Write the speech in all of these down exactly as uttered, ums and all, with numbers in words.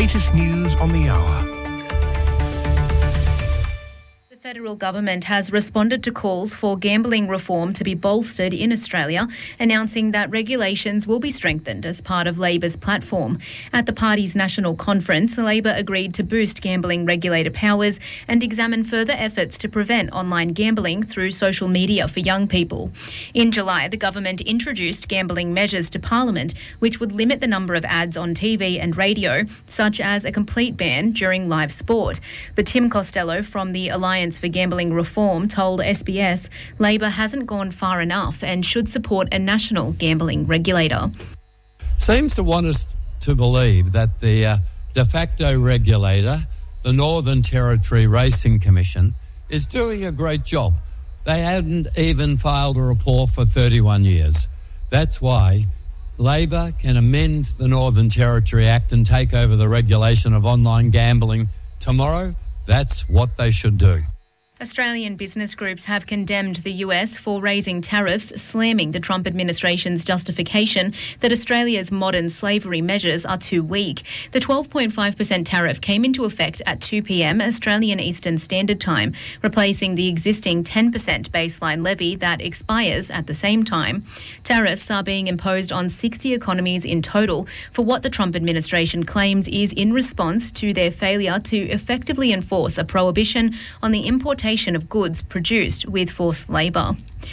latest news on the hour. The federal government has responded to calls for gambling reform to be bolstered in Australia, announcing that regulations will be strengthened as part of Labor's platform. At the party's national conference, Labor agreed to boost gambling regulator powers and examine further efforts to prevent online gambling through social media for young people. In July, the government introduced gambling measures to Parliament, which would limit the number of ads on T V and radio, such as a complete ban during live sport. But Tim Costello from the Alliance for Gambling Reform told S B S Labor hasn't gone far enough and should support a national gambling regulator. Seems to want us to believe that the uh, de facto regulator, the Northern Territory Racing Commission, is doing a great job. They hadn't even filed a report for thirty-one years. That's why Labor can amend the Northern Territory Act and take over the regulation of online gambling tomorrow. That's what they should do. Australian business groups have condemned the U S for raising tariffs, slamming the Trump administration's justification that Australia's modern slavery measures are too weak. The twelve point five percent tariff came into effect at two p.m. Australian Eastern Standard Time, replacing the existing ten percent baseline levy that expires at the same time. Tariffs are being imposed on sixty economies in total for what the Trump administration claims is in response to their failure to effectively enforce a prohibition on the importation of goods produced with forced labour.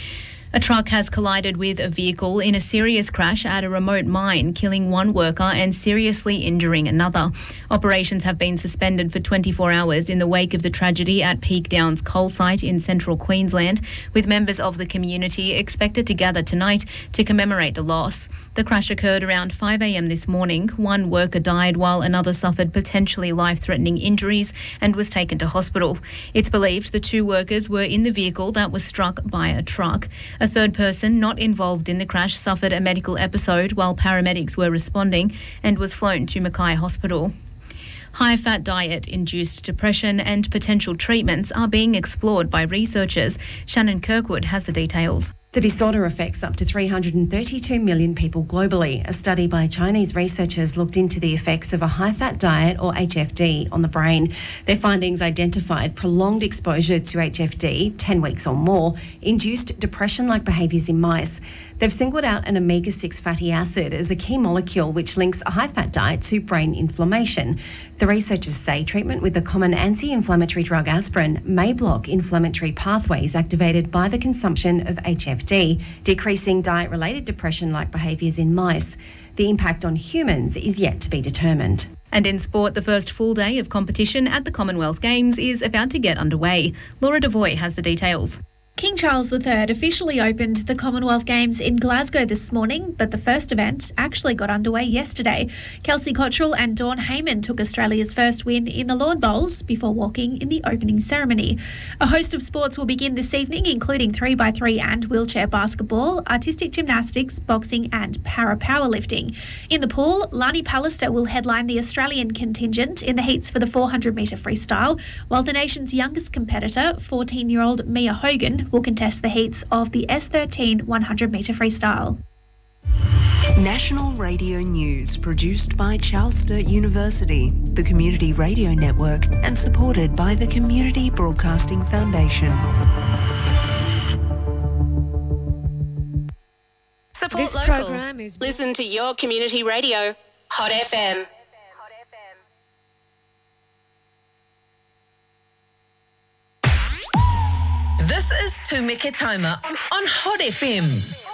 A truck has collided with a vehicle in a serious crash at a remote mine, killing one worker and seriously injuring another. Operations have been suspended for twenty-four hours in the wake of the tragedy at Peak Downs coal site in central Queensland, with members of the community expected to gather tonight to commemorate the loss. The crash occurred around five a.m. this morning. One worker died while another suffered potentially life-threatening injuries and was taken to hospital. It's believed the two workers were in the vehicle that was struck by a truck. A third person not involved in the crash suffered a medical episode while paramedics were responding and was flown to Mackay Hospital. High-fat diet-induced depression and potential treatments are being explored by researchers. Shannon Kirkwood has the details. The disorder affects up to three hundred thirty-two million people globally. A study by Chinese researchers looked into the effects of a high-fat diet, or H F D, on the brain. Their findings identified prolonged exposure to H F D, ten weeks or more, induced depression-like behaviours in mice. They've singled out an omega six fatty acid as a key molecule which links a high-fat diet to brain inflammation. The researchers say treatment with the common anti-inflammatory drug aspirin may block inflammatory pathways activated by the consumption of H F D, decreasing diet-related depression-like behaviours in mice. The impact on humans is yet to be determined. And in sport, the first full day of competition at the Commonwealth Games is about to get underway. Laura Devoy has the details. King Charles the Third officially opened the Commonwealth Games in Glasgow this morning, but the first event actually got underway yesterday. Kelsey Cottrell and Dawn Heyman took Australia's first win in the Lawn Bowls before walking in the opening ceremony. A host of sports will begin this evening, including three by three and wheelchair basketball, artistic gymnastics, boxing and para-powerlifting. In the pool, Lani Pallister will headline the Australian contingent in the heats for the four hundred metre freestyle, while the nation's youngest competitor, fourteen-year-old Mia Hogan, will contest the heats of the S thirteen one hundred metre freestyle. National Radio News, produced by Charles Sturt University, the Community Radio Network, and supported by the Community Broadcasting Foundation. Support This local. program is... Listen to your community radio, Hot F M. This is Tumika Taima on Hot F M.